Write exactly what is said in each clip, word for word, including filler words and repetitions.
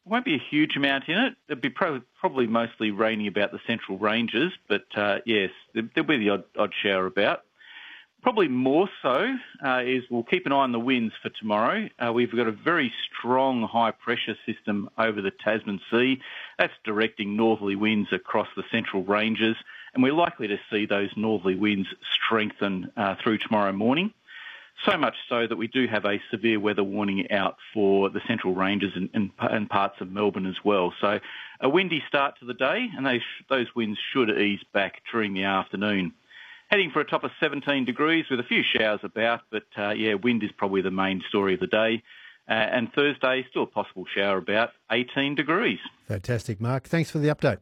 Won't be a huge amount in it. It'll be pro- probably mostly rainy about the central ranges, but uh, yes, there- there'll be the odd, odd shower about. Probably more so uh, is we'll keep an eye on the winds for tomorrow. Uh, we've got a very strong high-pressure system over the Tasman Sea. That's directing northerly winds across the central ranges, and we're likely to see those northerly winds strengthen uh, through tomorrow morning. So much so that we do have a severe weather warning out for the central ranges and, and, and parts of Melbourne as well. So a windy start to the day, and they sh- those winds should ease back during the afternoon. Heading for a top of seventeen degrees with a few showers about, but uh, yeah, wind is probably the main story of the day. Uh, and Thursday, still a possible shower about, eighteen degrees. Fantastic, Mark. Thanks for the update.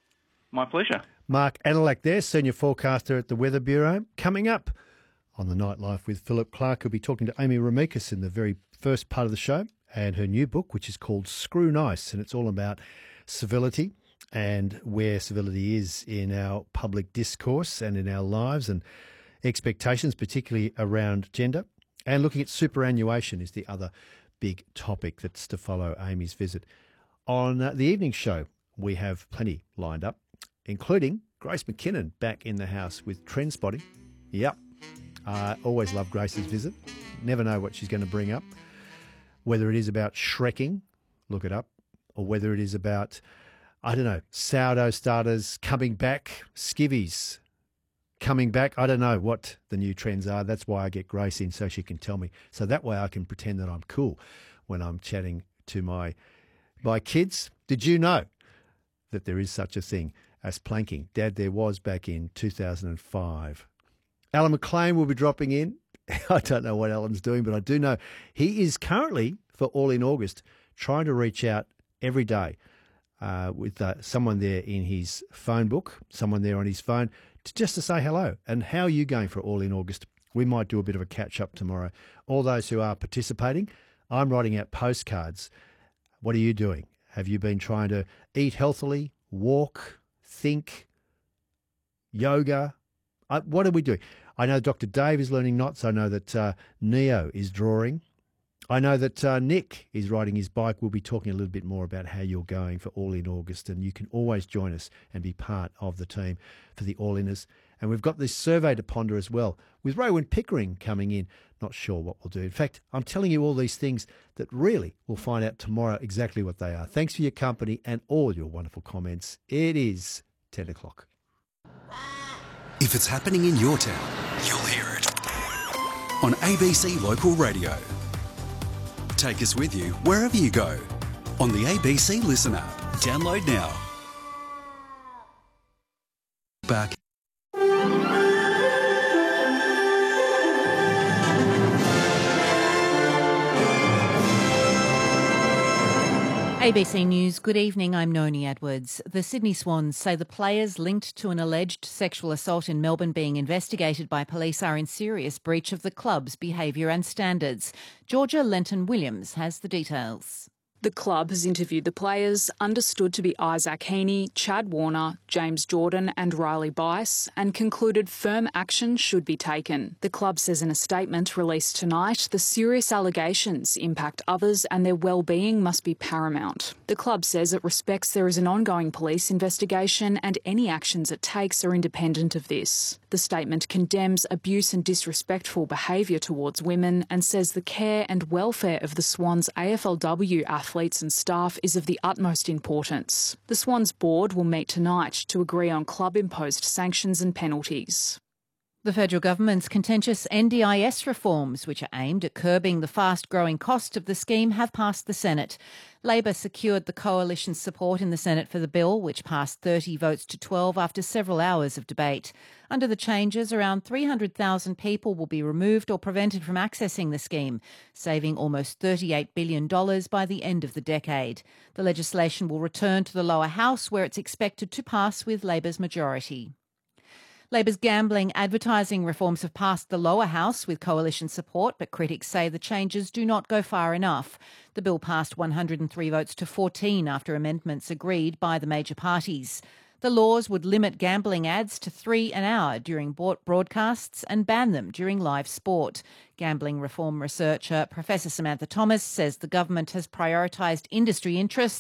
My pleasure. Mark Anilak there, Senior Forecaster at the Weather Bureau. Coming up on the Nightlife with Philip Clark, who'll be talking to Amy Ramikis in the very first part of the show, and her new book, which is called Screw Nice, and it's all about civility and where civility is in our public discourse and in our lives and expectations, particularly around gender. And looking at superannuation is the other big topic that's to follow Amy's visit. On uh, the evening show, we have plenty lined up, including Grace McKinnon back in the house with Trend Spotting. Yep. I uh, always love Grace's visit. Never know what she's going to bring up. Whether it is about Shrekking, look it up, or whether it is about, I don't know, sourdough starters coming back, skivvies coming back. I don't know what the new trends are. That's why I get Grace in, so she can tell me. So that way I can pretend that I'm cool when I'm chatting to my my kids. Did you know that there is such a thing as planking? Dad, there was back in two thousand five. Alan McLean will be dropping in. I don't know what Alan's doing, but I do know he is currently, for All in August, trying to reach out every day uh, with uh, someone there in his phone book, someone there on his phone, to, just to say hello. And how are you going for All in August? We might do a bit of a catch-up tomorrow. All those who are participating, I'm writing out postcards. What are you doing? Have you been trying to eat healthily, walk, think, yoga? Uh, what are we doing? I know Doctor Dave is learning knots. I know that uh, Neo is drawing. I know that uh, Nick is riding his bike. We'll be talking a little bit more about how you're going for All in August, and you can always join us and be part of the team for the All-Inners. And we've got this survey to ponder as well, with Rowan Pickering coming in. Not sure what we'll do. In fact, I'm telling you all these things that really we'll find out tomorrow exactly what they are. Thanks for your company and all your wonderful comments. It is ten o'clock. If it's happening in your town, you'll hear it on A B C Local Radio. Take us with you wherever you go on the A B C Listen app. Download now. Back. A B C News, good evening, I'm Noni Edwards. The Sydney Swans say the players linked to an alleged sexual assault in Melbourne being investigated by police are in serious breach of the club's behaviour and standards. Georgia Lenton-Williams has the details. The club has interviewed the players, understood to be Isaac Heaney, Chad Warner, James Jordan and Riley Bice, and concluded firm action should be taken. The club says in a statement released tonight, the serious allegations impact others and their well-being must be paramount. The club says it respects there is an ongoing police investigation and any actions it takes are independent of this. The statement condemns abuse and disrespectful behaviour towards women and says the care and welfare of the Swans A F L W athletes and staff is of the utmost importance. The Swans board will meet tonight to agree on club-imposed sanctions and penalties. The federal government's contentious N D I S reforms, which are aimed at curbing the fast-growing cost of the scheme, have passed the Senate. Labor secured the coalition's support in the Senate for the bill, which passed thirty votes to twelve after several hours of debate. Under the changes, around three hundred thousand people will be removed or prevented from accessing the scheme, saving almost thirty-eight billion dollars by the end of the decade. The legislation will return to the lower house, where it's expected to pass with Labor's majority. Labor's gambling advertising reforms have passed the lower house with coalition support, but critics say the changes do not go far enough. The bill passed one hundred three votes to fourteen after amendments agreed by the major parties. The laws would limit gambling ads to three an hour during broadcasts and ban them during live sport. Gambling reform researcher Professor Samantha Thomas says the government has prioritised industry interests